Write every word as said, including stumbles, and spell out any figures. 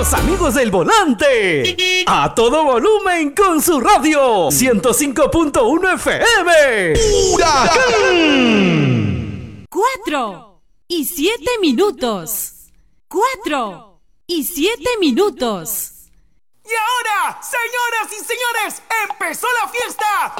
los amigos del volante. A todo volumen con su radio. ciento cinco punto uno F M. ¡Huracán! Cuatro y siete minutos. Cuatro y siete minutos. Y ahora, señoras y señores, empezó la fiesta.